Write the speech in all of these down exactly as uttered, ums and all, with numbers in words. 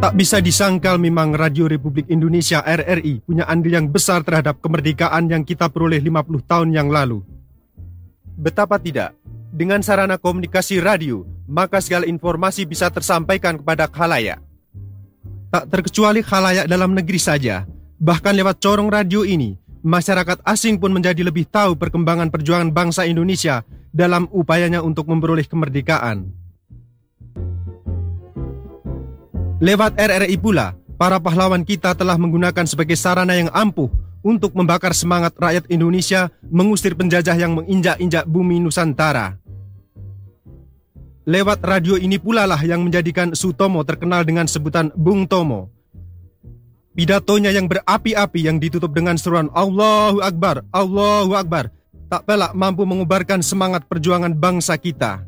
Tak bisa disangkal memang Radio Republik Indonesia R R I punya andil yang besar terhadap kemerdekaan yang kita peroleh lima puluh tahun yang lalu. Betapa tidak, dengan sarana komunikasi radio, maka segala informasi bisa tersampaikan kepada khalayak. Tak terkecuali khalayak dalam negeri saja, bahkan lewat corong radio ini, masyarakat asing pun menjadi lebih tahu perkembangan perjuangan bangsa Indonesia dalam upayanya untuk memperoleh kemerdekaan. Lewat R R I pula, para pahlawan kita telah menggunakan sebagai sarana yang ampuh untuk membakar semangat rakyat Indonesia mengusir penjajah yang menginjak-injak bumi Nusantara. Lewat radio ini pula lah yang menjadikan Sutomo terkenal dengan sebutan Bung Tomo. Pidatonya yang berapi-api yang ditutup dengan seruan Allahu Akbar, Allahu Akbar, tak pelak mampu mengubarkan semangat perjuangan bangsa kita.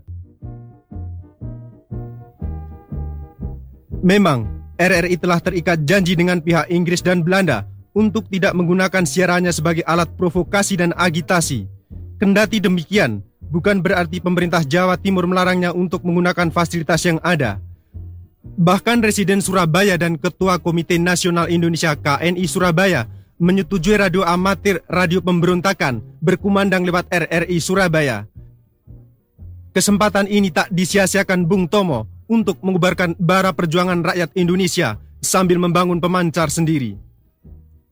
Memang, R R I telah terikat janji dengan pihak Inggris dan Belanda untuk tidak menggunakan siarannya sebagai alat provokasi dan agitasi. Kendati demikian, bukan berarti pemerintah Jawa Timur melarangnya untuk menggunakan fasilitas yang ada. Bahkan Residen Surabaya dan Ketua Komite Nasional Indonesia K N I Surabaya menyetujui radio amatir Radio Pemberontakan berkumandang lewat R R I Surabaya. Kesempatan ini tak disia-siakan Bung Tomo untuk mengubarkan bara perjuangan rakyat Indonesia sambil membangun pemancar sendiri.